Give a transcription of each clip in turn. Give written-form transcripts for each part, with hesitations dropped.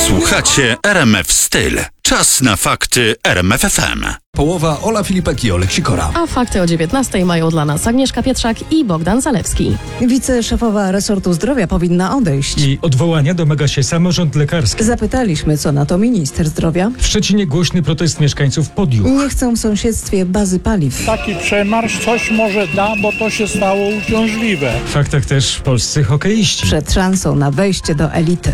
Słuchacie RMF Styl. Czas na fakty RMF FM. Połowa Ola Filipek i Olek Sikora. A fakty o 19:00 mają dla nas Agnieszka Pietrzak i Bogdan Zalewski. Wiceszefowa resortu zdrowia powinna odejść. I odwołania domaga się samorząd lekarski. Zapytaliśmy, co na to minister zdrowia. W Szczecinie głośny protest mieszkańców Podjuch. Nie chcą w sąsiedztwie bazy paliw. Taki przemarsz coś może da, bo to się stało uciążliwe. W faktach też polscy hokeiści. Przed szansą na wejście do elity.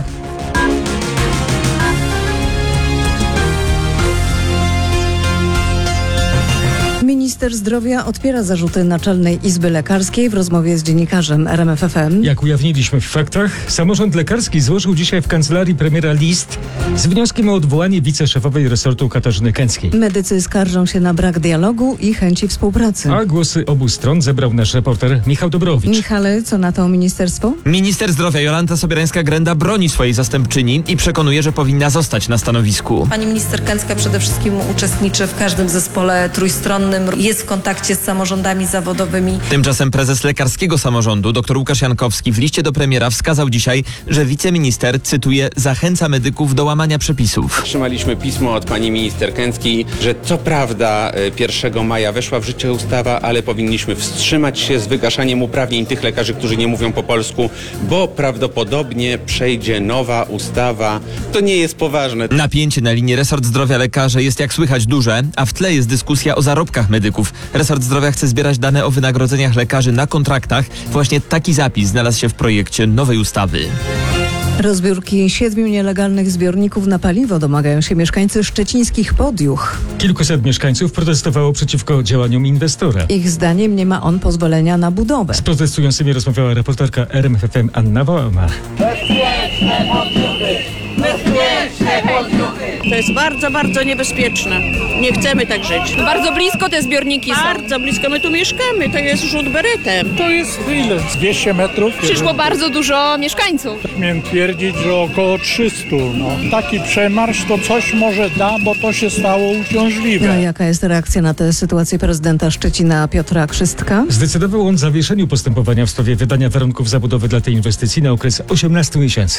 Minister zdrowia odpiera zarzuty Naczelnej Izby Lekarskiej w rozmowie z dziennikarzem RMF FM. Jak ujawniliśmy w faktach, samorząd lekarski złożył dzisiaj w kancelarii premiera list z wnioskiem o odwołanie wiceszefowej resortu Katarzyny Kęckiej. Medycy skarżą się na brak dialogu i chęci współpracy. A głosy obu stron zebrał nasz reporter Michał Dobrowicz. Michale, co na to ministerstwo? Minister zdrowia Jolanta Sobierańska-Grenda broni swojej zastępczyni i przekonuje, że powinna zostać na stanowisku. Pani minister Kęcka przede wszystkim uczestniczy w każdym zespole trójstronnym, jest w kontakcie z samorządami zawodowymi. Tymczasem prezes lekarskiego samorządu dr Łukasz Jankowski w liście do premiera wskazał dzisiaj, że wiceminister, cytuję, zachęca medyków do łamania przepisów. Otrzymaliśmy pismo od pani minister Kęckiej, że co prawda 1 maja weszła w życie ustawa, ale powinniśmy wstrzymać się z wygaszaniem uprawnień tych lekarzy, którzy nie mówią po polsku, bo prawdopodobnie przejdzie nowa ustawa. To nie jest poważne. Napięcie na linii resort zdrowia lekarze jest jak słychać duże, a w tle jest dyskusja o zarobkach medyków. Resort zdrowia chce zbierać dane o wynagrodzeniach lekarzy na kontraktach. Właśnie taki zapis znalazł się w projekcie nowej ustawy. Rozbiórki 7 nielegalnych zbiorników na paliwo domagają się mieszkańcy szczecińskich Podjuch. Kilkuset mieszkańców protestowało przeciwko działaniom inwestora. Ich zdaniem nie ma on pozwolenia na budowę. Z protestującymi rozmawiała reporterka RMF FM Anna Wołama. Bezpieczne podjuchy! Bezpieczne podjuchy! To jest bardzo, bardzo niebezpieczne. Nie chcemy tak żyć. Bardzo blisko te zbiorniki są. Bardzo blisko. My tu mieszkamy. To jest rzut beretem. To jest ile? 200 metrów? Przyszło bardzo dużo mieszkańców. Śmiem twierdzić, że około 300. Taki przemarsz to coś może da, bo to się stało uciążliwe. A jaka jest reakcja na tę sytuację prezydenta Szczecina Piotra Krzystka? Zdecydował on o zawieszeniu postępowania w sprawie wydania warunków zabudowy dla tej inwestycji na okres 18 miesięcy.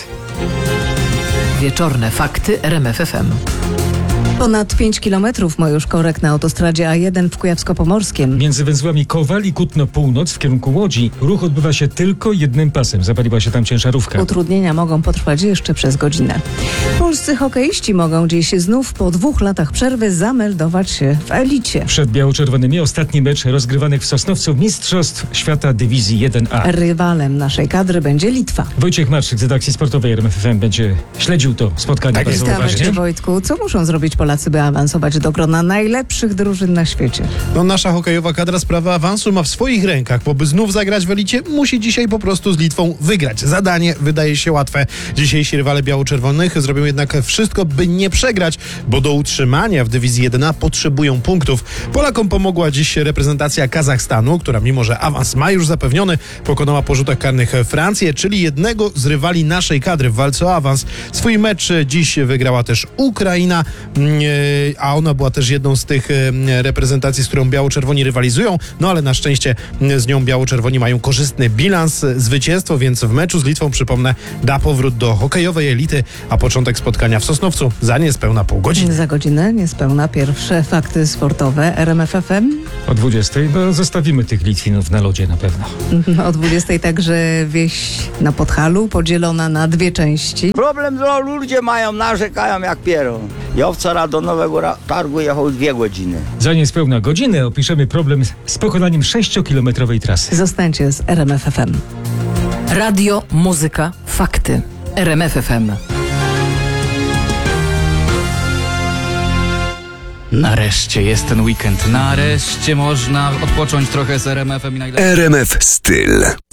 Wieczorne fakty RMF FM. Ponad 5 kilometrów ma już korek na autostradzie A1 w Kujawsko-Pomorskiem. Między węzłami Kowal i Kutno Północ w kierunku Łodzi ruch odbywa się tylko jednym pasem. Zapaliła się tam ciężarówka. Utrudnienia mogą potrwać jeszcze przez godzinę. Polscy hokeiści mogą dziś znów po 2 latach przerwy zameldować się w elicie. Przed biało-czerwonymi ostatni mecz rozgrywany w Sosnowcu Mistrzostw Świata Dywizji 1A. Rywalem naszej kadry będzie Litwa. Wojciech Marczyk z redakcji sportowej RMF FM będzie śledził to spotkanie bardzo uważnie. Wojtku, co muszą zrobić Polacy, by awansować do grona najlepszych drużyn na świecie? Nasza hokejowa kadra sprawę awansu ma w swoich rękach, bo by znów zagrać w elicie, musi dzisiaj po prostu z Litwą wygrać. Zadanie wydaje się łatwe. Dzisiejsi rywale biało-czerwonych zrobią jednak wszystko, by nie przegrać, bo do utrzymania w dywizji 1A potrzebują punktów. Polakom pomogła dziś reprezentacja Kazachstanu, która mimo, że awans ma już zapewniony, pokonała po rzutach karnych Francję, czyli jednego z rywali naszej kadry w walce o awans. Swój mecz dziś wygrała też Ukraina, a ona była też jedną z tych reprezentacji, z którą biało-czerwoni rywalizują, ale na szczęście z nią biało-czerwoni mają korzystny bilans, zwycięstwo, więc w meczu z Litwą, przypomnę, da powrót do hokejowej elity, a początek spotkania w Sosnowcu za niespełna pół godziny. Za godzinę niespełna pierwsze fakty sportowe RMF FM. O 20:00 zostawimy tych Litwinów na lodzie na pewno. O 20:00 także wieś na Podhalu, podzielona na 2 części. Problem, że ludzie mają, narzekają jak pierą. Ja wczoraj do Nowego Targu jechał 2 godziny. Za niespełna godzinę opiszemy problem z pokonaniem 6-kilometrowej trasy. Zostańcie z RMF FM. Radio, muzyka, fakty. RMF FM. Nareszcie jest ten weekend. Nareszcie można odpocząć trochę z RMF-em i RMF Styl.